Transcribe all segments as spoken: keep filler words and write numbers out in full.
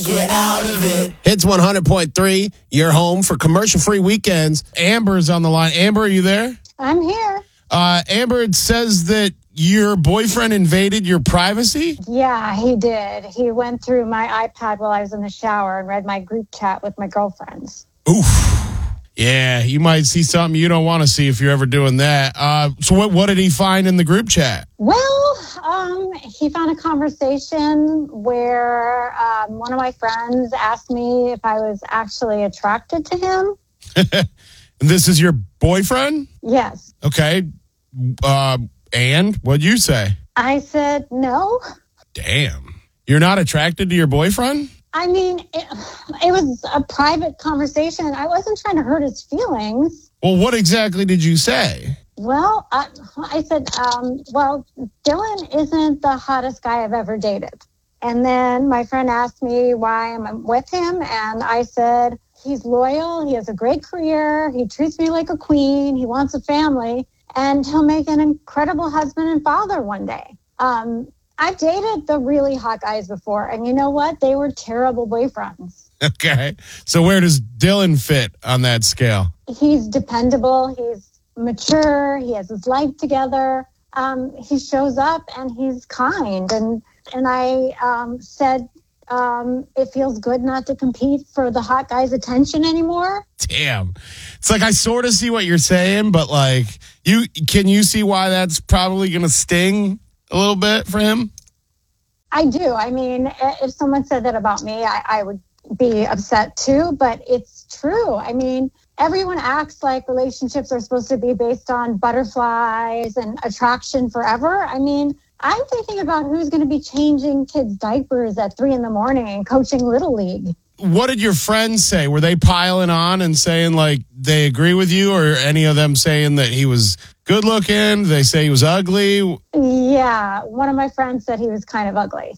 Get out of it. Hits one hundred point three, your home for commercial-free weekends. Amber's on the line. Amber, are you there? I'm here. Uh, Amber, it says that your boyfriend invaded your privacy? Yeah, he did. He went through my iPad while I was in the shower and read my group chat with my girlfriends. Oof. Yeah, you might see something you don't want to see if you're ever doing that. Uh, so what, what did he find in the group chat? Well, um, he found a conversation where um, one of my friends asked me if I was actually attracted to him. This is your boyfriend? Yes. Okay. Uh, and what'd you say? I said no. Damn. You're not attracted to your boyfriend? I mean, it, it was a private conversation. I wasn't trying to hurt his feelings. Well, what exactly did you say? Well, I, I said, um, well, Dylan isn't the hottest guy I've ever dated. And then my friend asked me why I'm with him. And I said, he's loyal. He has a great career. He treats me like a queen. He wants a family. And he'll make an incredible husband and father one day. Um, I've dated the really hot guys before. And you know what? They were terrible boyfriends. Okay. So where does Dylan fit on that scale? He's dependable. He's mature. He has his life together. Um, he shows up and he's kind. And and I um, said um, it feels good not to compete for the hot guy's attention anymore. Damn. It's like I sort of see what you're saying, but like you can you see why that's probably going to sting a little bit for him? I do. I mean, if someone said that about me, I, I would be upset too, but it's true. I mean, everyone acts like relationships are supposed to be based on butterflies and attraction forever. I mean, I'm thinking about who's going to be changing kids' diapers at three in the morning and coaching Little League. What did your friends say? Were they piling on and saying like they agree with you, or any of them saying that he was good looking? They say he was ugly? Yeah. One of my friends said he was kind of ugly.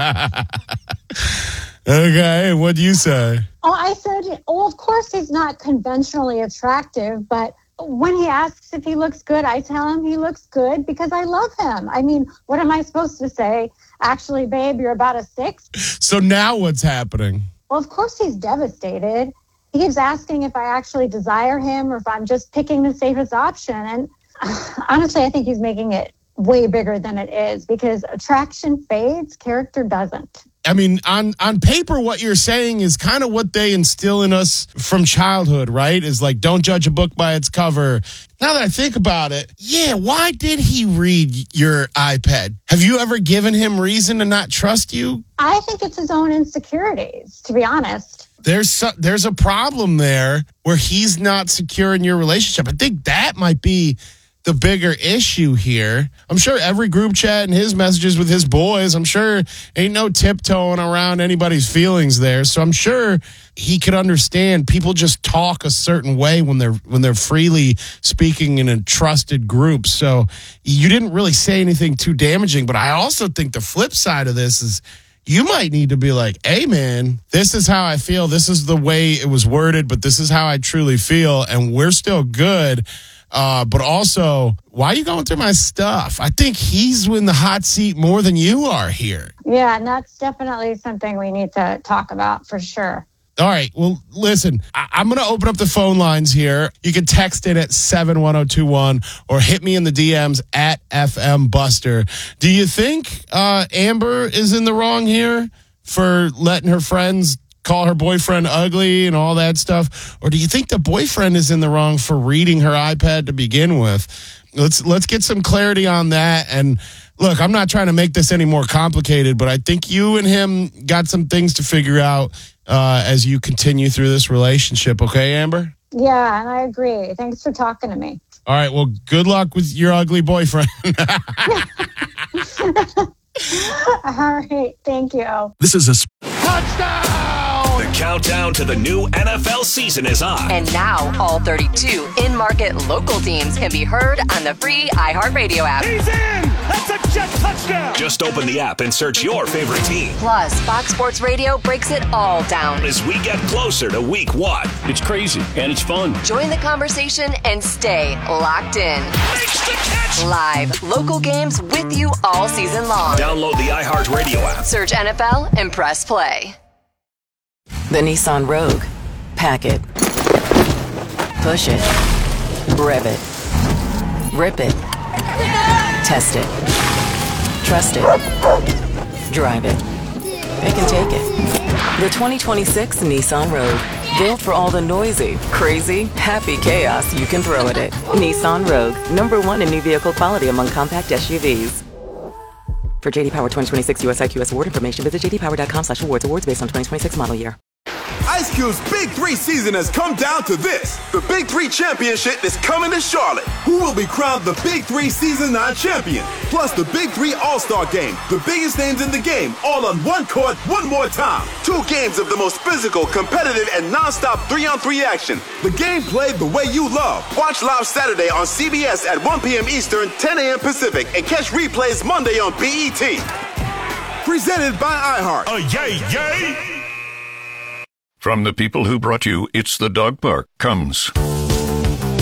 Okay. What'd you say? Oh, I said, well, of course he's not conventionally attractive, but when he asks if he looks good, I tell him he looks good because I love him. I mean, what am I supposed to say? Actually, babe, you're about a six. So now what's happening? Well, of course he's devastated. He keeps asking if I actually desire him or if I'm just picking the safest option. And honestly, I think he's making it way bigger than it is because attraction fades, character doesn't. I mean, on, on paper, what you're saying is kind of what they instill in us from childhood, right? Is like, don't judge a book by its cover. Now that I think about it, yeah, why did he read your iPad? Have you ever given him reason to not trust you? I think it's his own insecurities, to be honest. There's so, there's a problem there where he's not secure in your relationship. I think that might be the bigger issue here. I'm sure every group chat and his messages with his boys, I'm sure ain't no tiptoeing around anybody's feelings there. So I'm sure he could understand people just talk a certain way when they're when they're freely speaking in a trusted group. So you didn't really say anything too damaging, but I also think the flip side of this is you might need to be like, hey, man, this is how I feel. This is the way it was worded, but this is how I truly feel. And we're still good. Uh, but also, why are you going through my stuff? I think he's in the hot seat more than you are here. Yeah, and that's definitely something we need to talk about for sure. All right. Well, listen, I- I'm going to open up the phone lines here. You can text in at seven one zero two one or hit me in the D Ms at F M Buster. Do you think uh, Amber is in the wrong here for letting her friends call her boyfriend ugly and all that stuff? Or do you think the boyfriend is in the wrong for reading her iPad to begin with? Let's let's get some clarity on that. And look, I'm not trying to make this any more complicated, but I think you and him got some things to figure out uh, as you continue through this relationship. Okay, Amber? Yeah, and I agree. Thanks for talking to me. All right. Well, good luck with your ugly boyfriend. All right. Thank you. This is a touchdown. The countdown to the new N F L season is on. And now all thirty-two in-market local teams can be heard on the free iHeartRadio app. He's in! That's a jet touchdown! Just open the app and search your favorite team. Plus, Fox Sports Radio breaks it all down as we get closer to week one. It's crazy and it's fun. Join the conversation and stay locked in. Makes the catch! Live local games with you all season long. Download the iHeartRadio app. Search N F L and press play. The Nissan Rogue. Pack it. Push it. Rev it. Rip it. Test it. Trust it. Drive it. Pick and take it. The twenty twenty-six Nissan Rogue. Built for all the noisy, crazy, happy chaos you can throw at it. Nissan Rogue. Number one in new vehicle quality among compact S U Vs. For J D Power twenty twenty-six U S I Q S award information, visit j d power dot com slash awards. Awards based on twenty twenty-six model year. Ice Cube's Big Three season has come down to this. The Big Three Championship is coming to Charlotte. Who will be crowned the Big Three Season nine champion? Plus the Big Three All-Star Game. The biggest names in the game, all on one court, one more time. Two games of the most physical, competitive, and non-stop three-on-three action. The game played the way you love. Watch live Saturday on C B S at one p.m. Eastern, ten a.m. Pacific, and catch replays Monday on B E T. Presented by iHeart. Oh, yay, yay! From the people who brought you It's the Dog Park comes